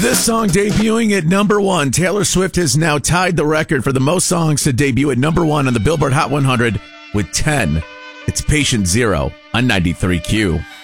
this song debuting at number one, Taylor Swift has now tied the record for the most songs to debut at number one on the Billboard Hot 100 with 10. It's Patient Zero on 93Q.